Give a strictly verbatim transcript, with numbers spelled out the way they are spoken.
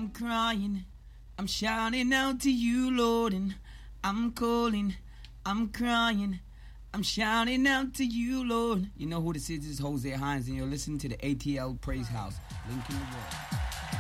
I'm crying, I'm shouting out to you, Lord, and I'm calling, I'm crying, I'm shouting out to you, Lord. You know who this is? This is Jose Hines, and you're listening to the A T L Praise House. Link in the world.